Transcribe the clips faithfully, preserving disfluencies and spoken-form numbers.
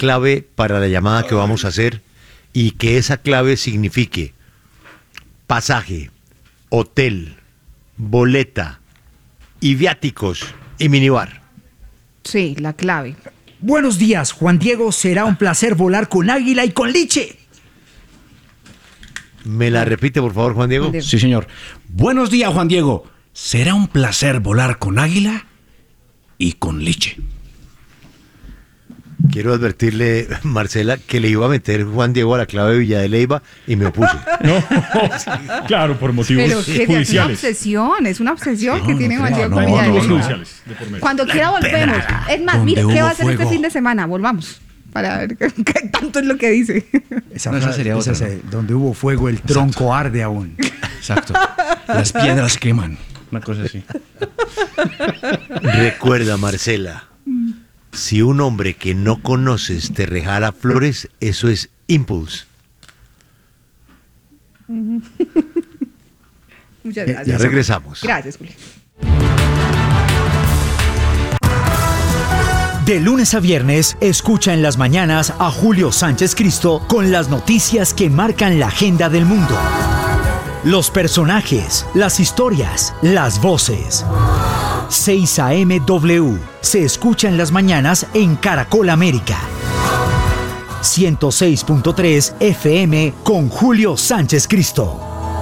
clave para la llamada que vamos a hacer y que esa clave signifique pasaje, hotel, boleta, y viáticos y minibar. Sí, la clave. Buenos días, Juan Diego. Será un placer volar con Águila y con Liche. ¿Me la repite, por favor, Juan Diego? Sí, señor. Buenos días, Juan Diego. Será un placer volar con Águila y con Liche. Quiero advertirle, Marcela, que le iba a meter Juan Diego a la clave de Villa de Leyva y me opuse. No, claro, por motivos Pero que es una judiciales. obsesión, es una obsesión No, que no tiene Juan creo, Diego no, con Villa de no, Motivos Leyva. judiciales de por medio. Cuando quiera volvemos. Es más, Donde mire, ¿qué hubo va a hacer este fuego. fin de semana? Volvamos. Para ver qué, qué tanto es lo que dice. Esa, No, esa frase, sería esa otra, es, donde hubo fuego, el tronco arde aún. Exacto. Las piedras queman. Una cosa así. Recuerda, Marcela, si un hombre que no conoces te regala flores, eso es impulse. Muchas Ya gracias. Regresamos. Gracias, Juli. De lunes a viernes, escucha en las mañanas a Julio Sánchez Cristo con las noticias que marcan la agenda del mundo. Los personajes, las historias, las voces. seis a eme W se escucha en las mañanas en Caracol América. ciento seis punto tres F M con Julio Sánchez Cristo.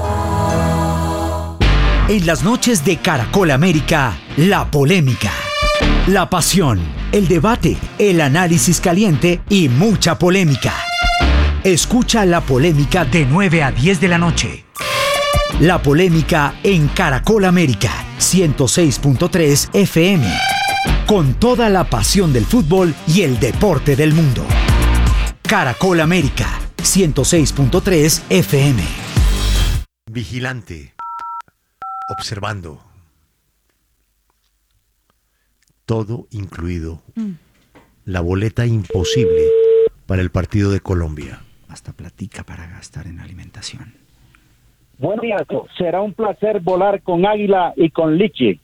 En las noches de Caracol América, la polémica, la pasión, el debate, el análisis caliente y mucha polémica. Escucha La Polémica de nueve a diez de la noche. La Polémica en Caracol América, ciento seis punto tres F M. Con toda la pasión del fútbol y el deporte del mundo. Caracol América, ciento seis punto tres F M. Vigilante. Observando. Todo incluido. Mm. La boleta imposible para el partido de Colombia. Hasta platica para gastar en alimentación. Buen día, será un placer volar con Águila y con Liche.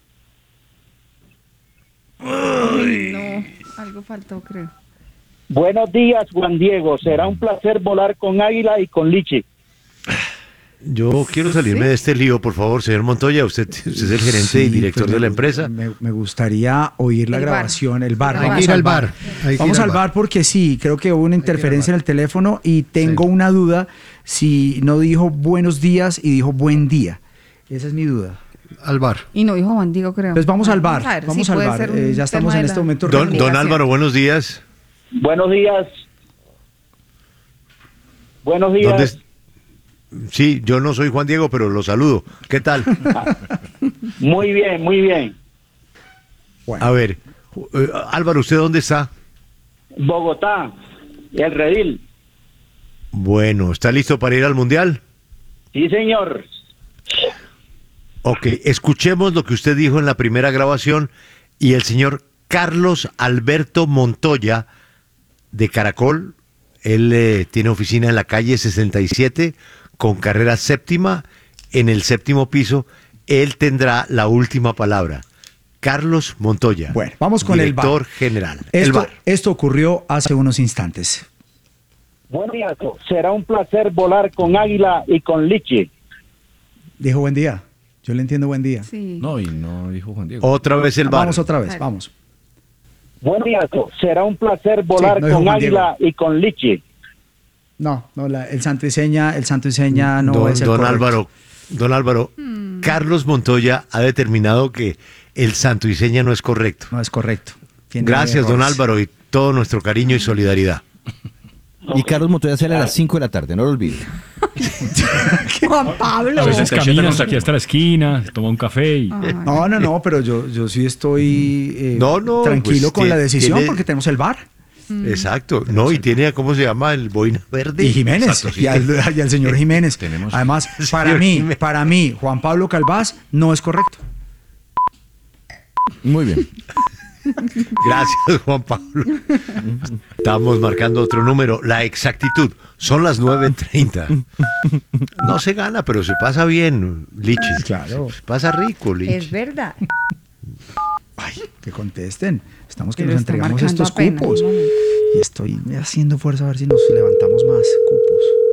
Ay, no, algo faltó, creo. Buenos días, Juan Diego. Será un placer volar con Águila y con Liche. Yo quiero salirme ¿Sí? de este lío, por favor, señor Montoya. Usted, usted es el gerente sí, y director pues me, de la empresa. Me, me gustaría oír la el grabación, bar. el bar. Hay que ir al bar. bar. Vamos al bar. bar porque sí, creo que hubo una interferencia en el teléfono y tengo sí. una duda si no dijo buenos días y dijo buen día. Esa es mi duda. Al bar. Y no dijo Juan Diego, creo. Pues vamos al bar. Vamos, ver, vamos sí, al bar. Eh, ya estamos en este momento. Don, don Álvaro, buenos días. Buenos días. Buenos días. ¿Dónde Sí, yo no soy Juan Diego, pero lo saludo. ¿Qué tal? Muy bien, muy bien. Bueno. A ver, uh, Álvaro, ¿usted dónde está? Bogotá, El Redil. Bueno, ¿está listo para ir al Mundial? Sí, señor. Ok, escuchemos lo que usted dijo en la primera grabación y el señor Carlos Alberto Montoya de Caracol, él eh, tiene oficina en la calle sesenta y siete con carrera séptima, en el séptimo piso. Él tendrá la última palabra. Carlos Montoya. Bueno, vamos con el bar. Director general. Esto, el bar. Esto ocurrió hace unos instantes. Buen día, será un placer volar con Águila y con Liche. Dijo buen día. Yo le entiendo buen día. Sí. No, y no dijo Juan Diego. Otra vez el bar. Vamos otra vez, vale. vamos. Buen día, será un placer volar sí, no con Águila y con Liche. No, no, la, el santo y seña, el santo y seña no don, es el Don correcto. Álvaro, don Álvaro, hmm. Carlos Montoya ha determinado que el santo y seña no es correcto. No es correcto. Tiene Gracias, errores. Don Álvaro, y todo nuestro cariño y solidaridad. Y Carlos Montoya sale a las cinco de la tarde, no lo olvide. Juan Pablo. A veces camina hasta aquí hasta la esquina, se toma un café y... No, no, no, pero yo, yo sí estoy eh, no, no, tranquilo pues, con tiene, la decisión tiene... porque tenemos el bar. Exacto, no, y tiene, ¿cómo se llama? El Boina Verde. Y Jiménez, Exacto, sí. y, al, y al señor Jiménez. Tenemos... Además, para mí, Jiménez. para mí, Juan Pablo Calvás no es correcto. Muy bien. Gracias, Juan Pablo. Estamos marcando otro número, la exactitud. Son las nueve treinta. No se gana, pero se pasa bien, Lichi. Claro. Se pasa rico, Lichi. Es verdad. Ay, que contesten. Estamos que Pero nos está entregamos marcando estos apenas, cupos. un momento. Y estoy haciendo fuerza a ver si nos levantamos más cupos.